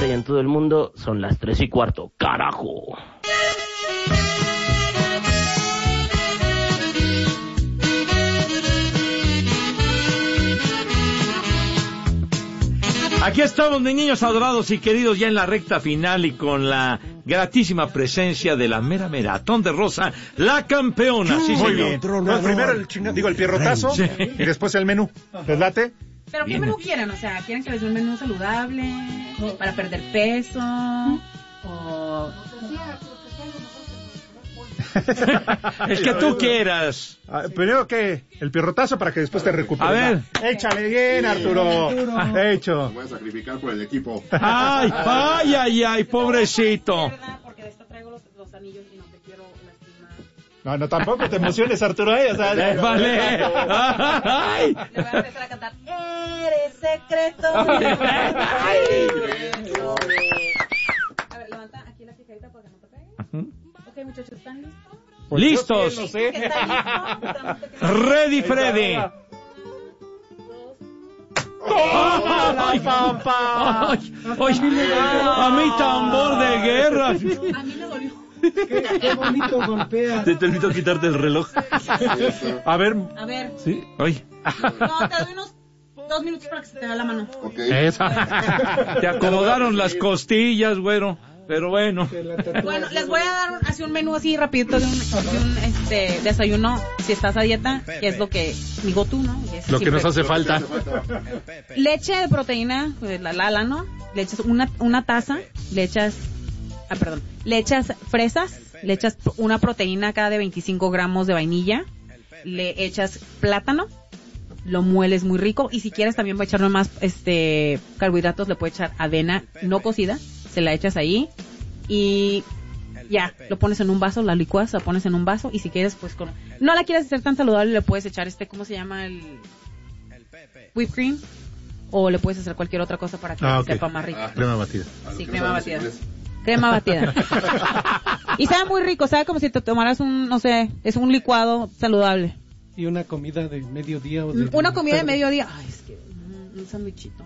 Guadalajara y en todo el mundo. Son las 3:15. ¡Carajo! Aquí estamos, mis niños adorados y queridos, ya en la recta final y con la gratísima presencia de la mera Meratón de Rosa, la campeona. Sí, muy señor. bien. No, primero el pierrotazo, sí, y después el menú. ¿Les late? ¿Pero qué menú quieren? O sea, ¿quieren que les dé un menú saludable? ¿Para perder peso? ¿O...? El que tú quieras. Primero que el pierrotazo para que después te recuperes. A ver. Échale bien, Arturo. Hecho. Me voy a sacrificar por el equipo. Ay, pobrecito. Porque de esta traigo los anillos y no te quiero lastimar. No, tampoco te emociones, Arturo. O sea, vale. Ay. Le voy a empezar a cantar. Eres secreto. A ver, levanta aquí la picadita para que no te pegue. Ok, muchachos, ¿están listos? ¡Listos! No sé. Ready, Freddy. ¡Ay, papá! Ay, a mí tambor de guerra. A mí me dolió. Qué bonito golpea. Te permito quitarte el reloj. A ver. A ver. Sí, ay. No, te doy unos 2 minutos para que se te vea la mano. Ok. Esa. Te acomodaron las costillas, güero. Pero bueno. Bueno, les voy a dar así un menú así rapidito de un desayuno, si estás a dieta, que es lo que digo tú, ¿no? Lo que nos hace falta. Leche de proteína, pues, la, ¿no? Le echas una taza, le echas fresas, le echas una proteína cada de 25 gramos de vainilla, le echas plátano, lo mueles muy rico, y si quieres también voy a echarle más carbohidratos, le puedes echar avena no cocida, se la echas ahí y ya, lo pones en un vaso, la licuas, la pones en un vaso, y si quieres, pues no la quieres hacer tan saludable, le puedes echar ¿cómo se llama? El whipped cream, o le puedes hacer cualquier otra cosa para que sepa más rico. Crema batida. Sí, crema batida. Crema batida. Y sabe muy rico, sabe como si te tomaras es un licuado saludable. Y una comida de mediodía. Una comida de mediodía. Ay, es que un sándwichito.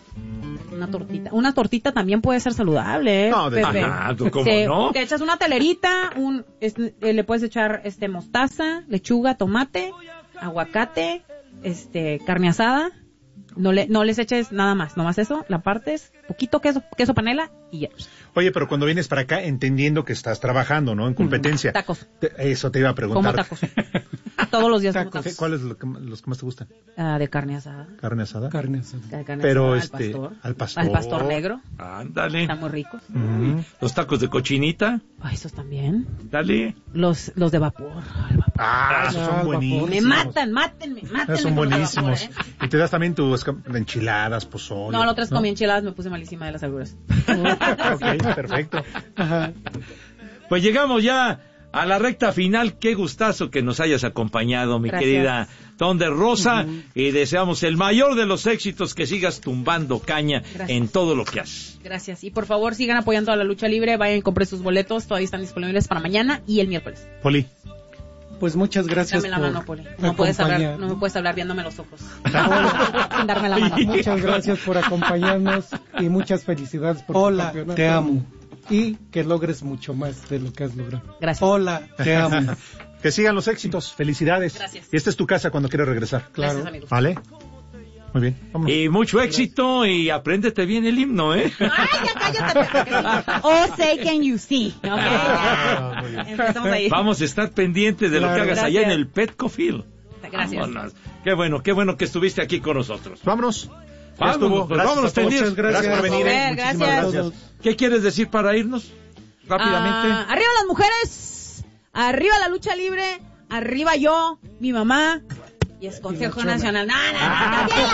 Una tortita también puede ser saludable, No, Pepe. ¿Cómo no? Te echas una telerita, le puedes echar mostaza, lechuga, tomate, aguacate, carne asada. No les eches nada más, nomás eso, la partes, poquito queso panela y ya. Oye, pero cuando vienes para acá, entendiendo que estás trabajando, ¿no? En competencia. Tacos. Eso te iba a preguntar. Como tacos. Todos los días como ¿Qué- tacos. ¿Cuáles los que más te gustan? De carne asada. ¿Carne asada? Carne asada. Carne Pero asada al pastor. Al pastor negro. Ándale. Están muy ricos. Los tacos de cochinita. Ay, esos también. Dale. Los de vapor. Al vapor. Esos son al vapor. buenísimos. Me matan, mátenme. Esos son con los de buenísimos. vapor, Y te das también tus enchiladas, pozole. No, la otra vez comí enchiladas, me puse malísima de las agruras. Ok, perfecto. Ajá. Pues llegamos ya a la recta final. Qué gustazo que nos hayas acompañado, mi Gracias. querida Ton de Rosa. Y deseamos el mayor de los éxitos, que sigas tumbando caña Gracias. en todo lo que haces. Gracias. Y por favor, sigan apoyando a la lucha libre. Vayan y compren sus boletos. Todavía están disponibles para mañana y el miércoles. Poli. Pues muchas gracias Dame la por mano, Poli. No me puedes hablar viéndome los ojos. Sin darme la mano. Muchas gracias por acompañarnos y muchas felicidades por tu campeonato. Te amo. Y que logres mucho más de lo que has logrado. Gracias. Hola, te amo. Que sigan los éxitos. Felicidades. Gracias. Y esta es tu casa cuando quieras regresar. Claro. Gracias, amigos. ¿Vale? Muy bien. Vámonos. Y mucho éxito, y apréndete bien el himno, ¿eh? Ay, ya cállate. Oh, say can you see. Ok, ya. Muy bien. Empezamos ahí. Vamos a estar pendientes de lo que Claro. hagas allá en Gracias. el Petco Field. Gracias. Vámonos. Qué bueno que estuviste aquí con nosotros. Vámonos. Ya Vámonos, estuvo. pues Gracias vámonos a todos. tendidos. Muchas gracias por venir. Joder, Muchísimas gracias. gracias. ¿Qué quieres decir para irnos? Rápidamente. Arriba las mujeres, arriba la lucha libre, arriba yo, mi mamá, y es Consejo Nacional. También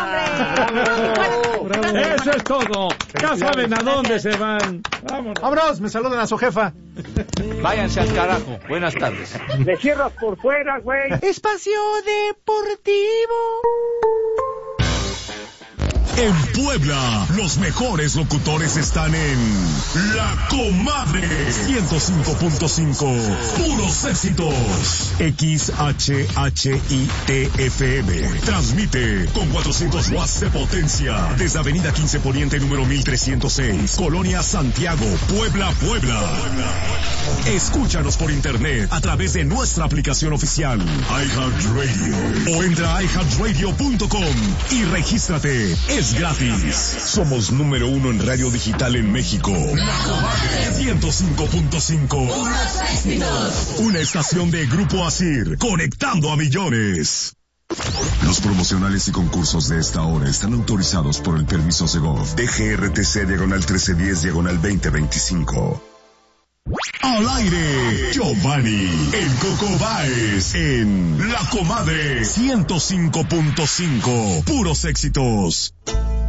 la chona, hombre. Eso es todo. Ya saben a dónde se van. Vámonos. Vámonos. Me saludan a su jefa. Váyanse al carajo. Buenas tardes. Le cierras por fuera, güey. Espacio Deportivo. En Puebla, los mejores locutores están en La Comadre 105.5. Puros éxitos. XHHIT-FM. Transmite con 400 watts de potencia desde Avenida 15 Poniente número 1306, Colonia Santiago, Puebla, Puebla. Escúchanos por internet a través de nuestra aplicación oficial iHeartRadio o entra a iHeartRadio.com y regístrate. Es gratis. Somos número 1 en radio digital en México. La Comadre 105.5. Una estación de Grupo Asir, conectando a millones. Los promocionales y concursos de esta hora están autorizados por el permiso Segov DGRTC/1310/2025. Al aire, Giovanni, el Coco Báez, en La Comadre 105.5. Puros éxitos.